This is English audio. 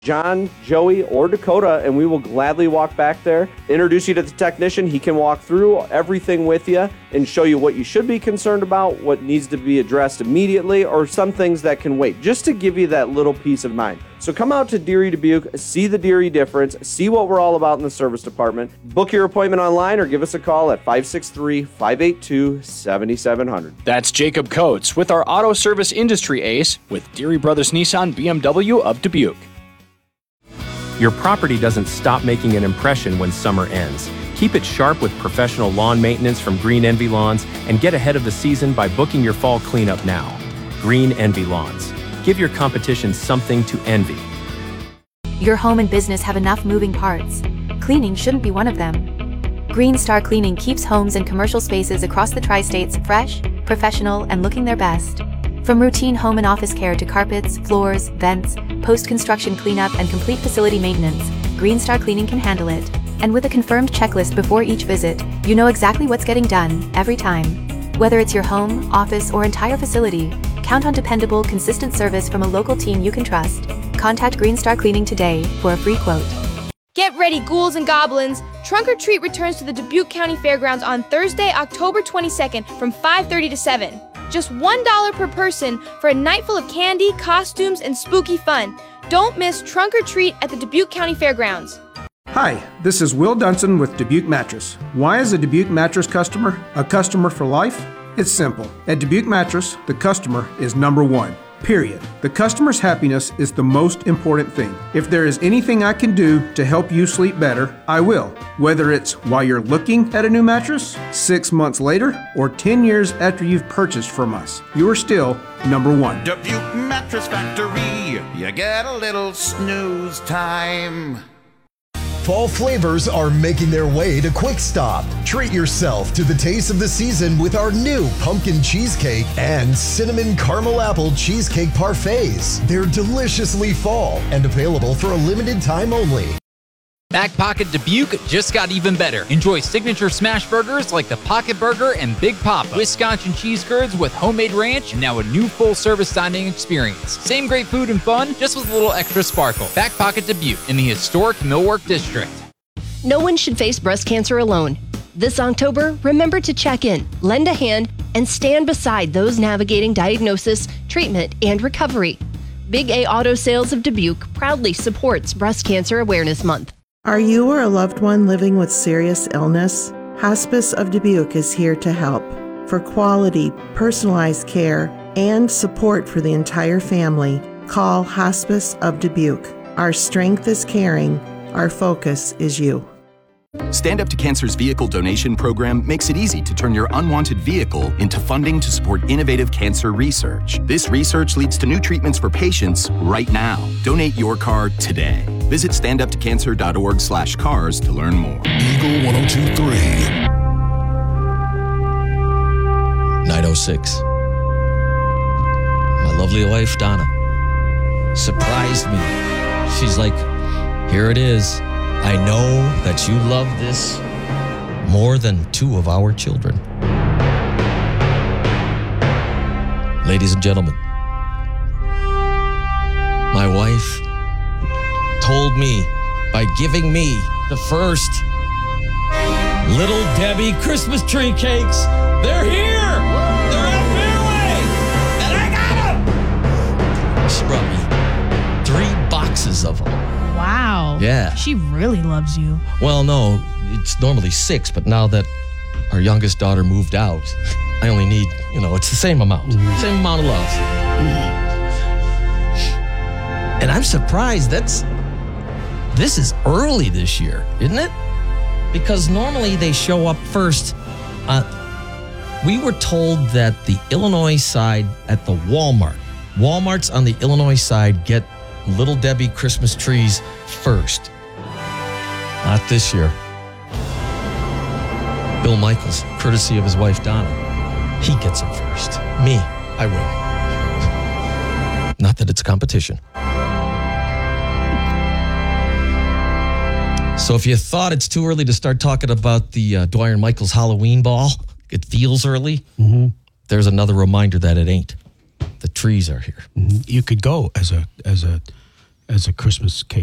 John, Joey, or Dakota, and we will gladly walk back there, introduce you to the technician. He can walk through everything with you and show you what you should be concerned about, what needs to be addressed immediately, or some things that can wait, just to give you that little peace of mind. So come out to Deary Dubuque, see the Deary difference, see what we're all about in the service department. Book your appointment online or give us a call at 563-582-7700. That's Jacob Coates with our auto service industry ace with Deary Brothers Nissan BMW of Dubuque. Your property doesn't stop making an impression when summer ends. Keep it sharp with professional lawn maintenance from Green Envy Lawns and get ahead of the season by booking your fall cleanup now. Green Envy Lawns. Give your competition something to envy. Your home and business have enough moving parts. Cleaning shouldn't be one of them. Green Star Cleaning keeps homes and commercial spaces across the tri-states fresh, professional, and looking their best. From routine home and office care to carpets, floors, vents, post-construction cleanup, and complete facility maintenance, Green Star Cleaning can handle it. And with a confirmed checklist before each visit, you know exactly what's getting done every time. Whether it's your home, office, or entire facility, count on dependable, consistent service from a local team you can trust. Contact Green Star Cleaning today for a free quote. Get ready, ghouls and goblins! Trunk or Treat returns to the Dubuque County Fairgrounds on Thursday, October 22nd from 5:30 to 7. Just $1 per person for a night full of candy, costumes, and spooky fun. Don't miss Trunk or Treat at the Dubuque County Fairgrounds. Hi, this is Will Dunson with Dubuque Mattress. Why is a Dubuque Mattress customer a customer for life? It's simple. At Dubuque Mattress, the customer is number one. Period. The customer's happiness is the most important thing. If there is anything I can do to help you sleep better, I will. Whether it's while you're looking at a new mattress, 6 months later, or 10 years after you've purchased from us, you are still number one. Dubuque Mattress Factory, you get a little snooze time. Fall flavors are making their way to Quick Stop. Treat yourself to the taste of the season with our new pumpkin cheesecake and cinnamon caramel apple cheesecake parfaits. They're deliciously fall and available for a limited time only. Back Pocket Dubuque just got even better. Enjoy signature smash burgers like the Pocket Burger and Big Papa, Wisconsin cheese curds with homemade ranch, and now a new full-service dining experience. Same great food and fun, just with a little extra sparkle. Back Pocket Dubuque in the historic Millwork District. No one should face breast cancer alone. This October, remember to check in, lend a hand, and stand beside those navigating diagnosis, treatment, and recovery. Big A Auto Sales of Dubuque proudly supports Breast Cancer Awareness Month. Are you or a loved one living with serious illness? Hospice of Dubuque is here to help. For quality, personalized care and support for the entire family, call Hospice of Dubuque. Our strength is caring. Our focus is you. Stand Up to Cancer's vehicle donation program makes it easy to turn your unwanted vehicle into funding to support innovative cancer research. This research leads to new treatments for patients right now. Donate your car today. Visit standuptocancer.org/cars to learn more. Eagle 102.3. 9:06. My lovely wife, Donna, surprised me. She's like, here it is. I know that you love this more than 2 of our children. Ladies and gentlemen, my wife told me by giving me the first Little Debbie Christmas tree cakes. They're here! They're at Fairway! And I got them! She brought me 3 boxes of them. Wow. Yeah. She really loves you. Well, no, it's normally 6, but now that our youngest daughter moved out, I only need, it's the same amount. Same amount of love. And I'm surprised this is early this year, isn't it? Because normally they show up first. We were told that the Illinois side at the Walmart's on the Illinois side get Little Debbie Christmas trees first. Not this year. Bill Michaels, courtesy of his wife Donna, he gets them first. Me, I win. Not that it's a competition. So if you thought it's too early to start talking about the Dwyer and Michaels Halloween ball, it feels early, there's another reminder that it ain't. The trees are here. You could go as as a Christmas cake.